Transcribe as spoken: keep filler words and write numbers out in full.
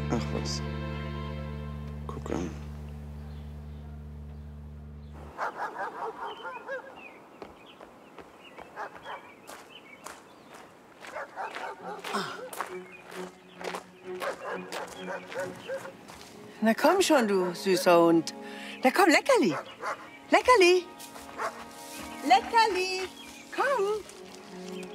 Ach was. Guck an. Na komm schon, du süßer Hund. Na komm, Leckerli. Leckerli. Leckerli. Komm.